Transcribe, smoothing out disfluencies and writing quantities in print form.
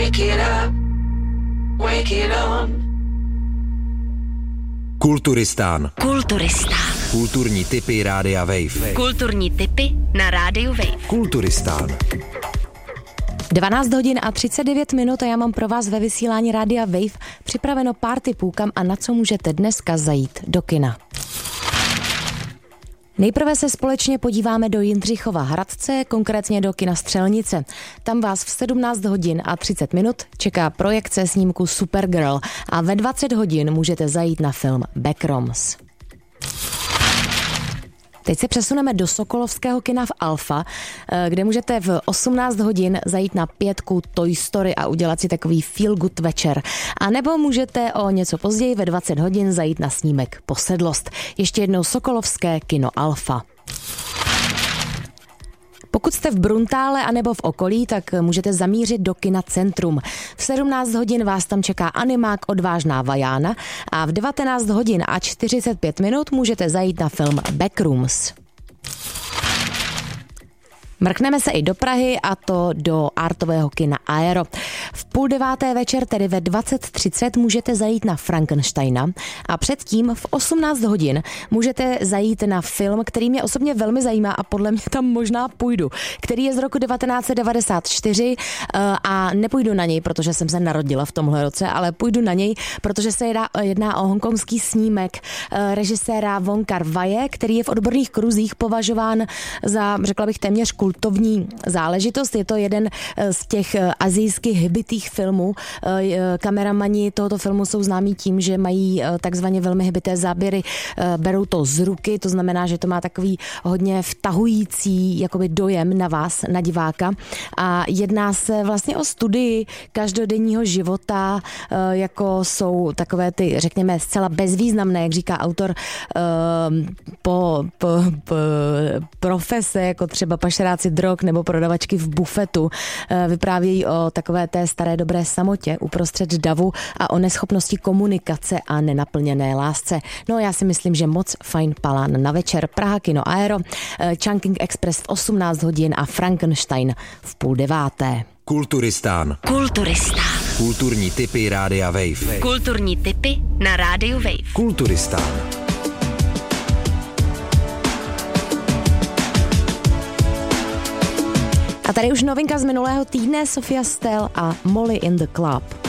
Wake it up, wake it on. Kulturistán. Kulturistán. Kulturní tipy Rádia Wave. Kulturní tipy na Rádiu Wave. Kulturistán. 12 hodin a 39 minut a já mám pro vás ve vysílání Rádia Wave připraveno pár tipů, kam a na co můžete dneska zajít do kina. Nejprve se společně podíváme do Jindřichova Hradce, konkrétně do kina Střelnice. Tam vás v 17 hodin a 30 minut čeká projekce snímku Supergirl a ve 20 hodin můžete zajít na film Backrooms. Teď se přesuneme do sokolovského kina v Alfa, kde můžete v 18 hodin zajít na 5 Toy Story a udělat si takový feel good večer. A nebo můžete o něco později ve 20 hodin zajít na snímek Posedlost. Ještě jednou sokolovské kino Alfa. Pokud jste v Bruntále anebo v okolí, tak můžete zamířit do kina Centrum. V 17 hodin vás tam čeká animák Odvážná Vajána a v 19 hodin a 45 minut můžete zajít na film Backrooms. Mrkneme se i do Prahy, a to do artového kina Aero. V 8:30 večer, tedy ve 20:30, můžete zajít na Frankensteina a předtím v 18 hodin můžete zajít na film, který mě osobně velmi zajímá a podle mě tam možná půjdu, který je z roku 1994 a nepůjdu na něj, protože jsem se narodila v tomhle roce, ale půjdu na něj, protože se jedná o hongkongský snímek režiséra Wong Kar-waje, který je v odborných kruzích považován za, řekla bych, téměř kultovní záležitost. Je to jeden z těch asijských hybitých filmů. Kameramani tohoto filmu jsou známí tím, že mají takzvaně velmi hybité záběry, berou to z ruky, to znamená, že to má takový hodně vtahující jakoby dojem na vás, na diváka. A jedná se vlastně o studii každodenního života, jako jsou takové ty, řekněme, zcela bezvýznamné, jak říká autor, profese, jako třeba pašeráci drog nebo prodavačky v bufetu. Vyprávějí o takové té staré dobré samotě uprostřed davu a o neschopnosti komunikace a nenaplněné lásce. No, já si myslím, že moc fajn palán na večer. Praha kino Aero, Chungking Express v 18 hodin a Frankenstein v 8:30. Kulturistán. Kulturistán. Kulturní tipy Rádia Wave. Kulturní tipy na Rádiu Wave. Kulturistán. A tady už novinka z minulého týdne, Sofia Stell a Molly in the Club.